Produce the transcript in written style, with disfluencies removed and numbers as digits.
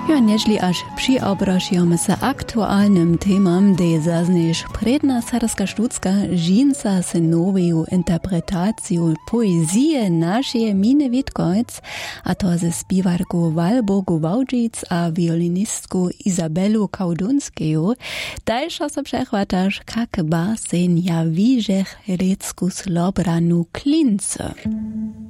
Ja, nieźli aż przyobrażamy się aktualnym temam, gdy zazniesz predna sarska sztucka żinca se nową interpretacją poezji naszej Miny Witkojc, a to ze śpiewarką Walborgu Wałdzic a violinistką Izabelu Kaudunskiego, dalsza so przechwatasz, jak basen ja wiżech recku slobranu klince.